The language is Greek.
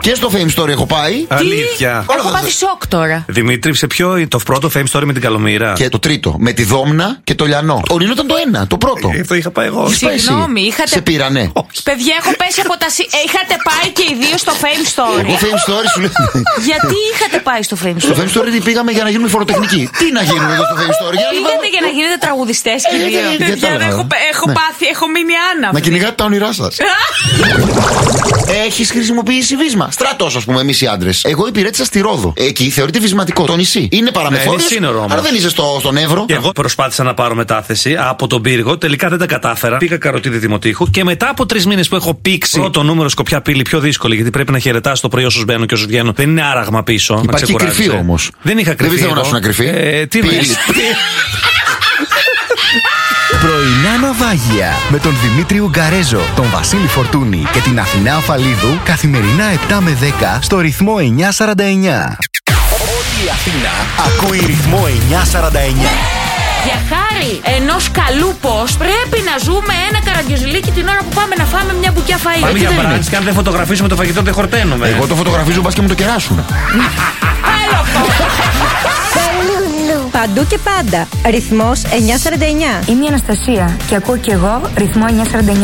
Και στο Fame Story έχω πάει. Αλήθεια. Έχω πάθει σοκ τώρα. Δημήτρη, σε ποιο το πρώτο Fame Story με την Καλομήρα? Και το τρίτο, με τη Δόμνα και το Λιανό. Ο Νίνο ήταν το ένα, το πρώτο. Το είχα πάει εγώ. Συγγνώμη, είχατε. Σε πήρανε. Παιδιά, έχω πέσει από τα. Είχατε πάει και οι δύο στο Fame Story. Εγώ Fame Story σου λέω. Γιατί είχατε πάει στο Fame Στο Story? Fame Story πήγαμε για να γίνουμε φοροτεχνικοί. Τι να γίνουμε εδώ στο Fame Story? Πήγατε για να γίνετε τραγουδιστές και οι δύο. Έχω πάθει, έχω μείνει άναυδη. Να κυνηγάτε τα όνειρά σας. Έχεις χρησιμοποιήσει βίσμα? Στρατός, ας πούμε, εμείς οι άντρες. Εγώ υπηρέτησα στη Ρόδο. Εκεί θεωρείται βυσματικό. Το νησί. Είναι παραμεθόριος. Αλλά δεν είσαι στον Εύρο. Και εγώ προσπάθησα να πάρω μετάθεση από τον Πύργο. Τελικά δεν τα κατάφερα. Πήγα Καροτίδη Δημοτήχου και μετά από 3 μήνες που έχω πήξει πρώτο νούμερο Σκοπιά Πύλη, πιο δύσκολη γιατί πρέπει να χαιρετάς το πρωί όσους μπαίνουν και όσους βγαίνουν. Δεν είναι άραγμα πίσω. Υπάρχει κρυφή όμως. Δεν είχα κρυφή. Δεν θέλω να σου να κρυφή. Τι λες? Πρωινά ναυάγια με τον Δημήτρη Ουγγαρέζο, τον Βασίλη Φορτούνη και την Αθηνά Αφαλίδου καθημερινά 7 με 10 στο ρυθμό 949. Όλη η Αθήνα ακούει ρυθμό 949. Για χάρη ενός καλού post πρέπει να ζούμε ένα καραγκιόζηλίκι την ώρα που πάμε να φάμε μια μπουκιά φαΐ. Πάμε για μπραντς και αν δεν φωτογραφίσουμε το φαγητό δεν χορταίνουμε. Εγώ το φωτογραφίζω, μπας και μου το κεράσουν. Παντού και πάντα. Ρυθμός 949. Είμαι η Αναστασία και ακούω κι εγώ ρυθμό 949.